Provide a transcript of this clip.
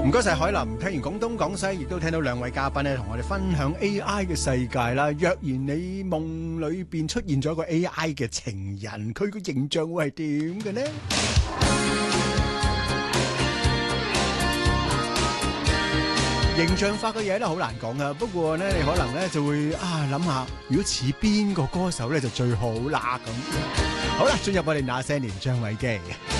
唔該晒海林，聽完廣東廣西，亦都聽到兩位嘉賓咧，同我哋分享 AI 嘅世界啦。若然你夢裏邊出現咗個 AI 嘅情人，佢個形象會係點嘅呢？形象化嘅嘢咧好難講噶，不過咧你可能咧就會諗下，如果似邊個歌手咧就最好啦咁。好啦，進入我哋那些年張偉基。